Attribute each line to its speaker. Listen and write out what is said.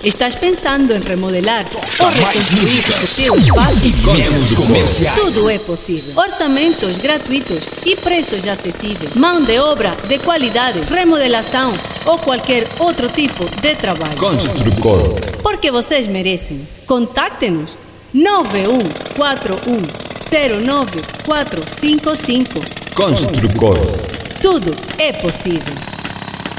Speaker 1: ¿Estás pensando en remodelar o reconstruir tu espacio? Tudo é possível. Orçamentos gratuitos e preços acessíveis. Mão de obra de qualidade, remodelação ou qualquer outro tipo de trabalho.
Speaker 2: Construcor.
Speaker 1: Porque vocês merecem. Contacte-nos 9141094555.
Speaker 2: Construcor.
Speaker 1: Tudo é possível.